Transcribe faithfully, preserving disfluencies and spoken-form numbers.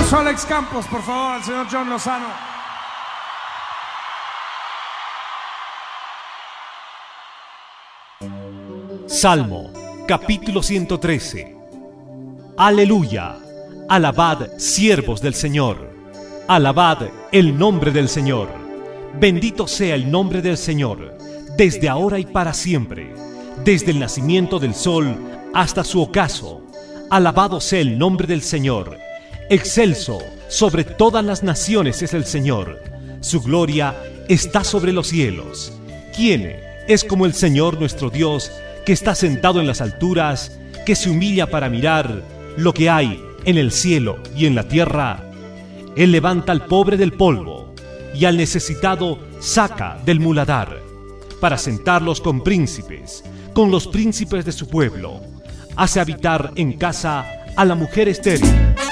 aplauso a Alex Campos, por favor, al señor John Lozano. Salmo, capítulo ciento trece. Aleluya. Alabad, siervos del Señor. Alabad el nombre del Señor. Bendito sea el nombre del Señor, desde ahora y para siempre, desde el nacimiento del sol hasta su ocaso. Alabado sea el nombre del Señor. Excelso sobre todas las naciones es el Señor. Su gloria está sobre los cielos. ¿Quién es como el Señor nuestro Dios, que está sentado en las alturas, que se humilla para mirar lo que hay en el cielo y en la tierra? Él levanta al pobre del polvo y al necesitado saca del muladar, para sentarlos con príncipes, con los príncipes de su pueblo. Hace habitar en casa a la mujer estéril.